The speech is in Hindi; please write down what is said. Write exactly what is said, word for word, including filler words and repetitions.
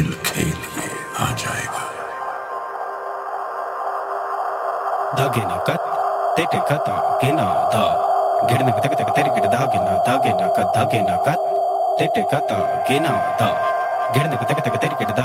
खेल खेलिए आ जाएगा। दागिना कत तेटे कता गिना दा गिरने तक तक तेरे गिर दागिना दागिना कत दागिना कत तेटे कता गिना दा गिरने तक तक तेरे गिर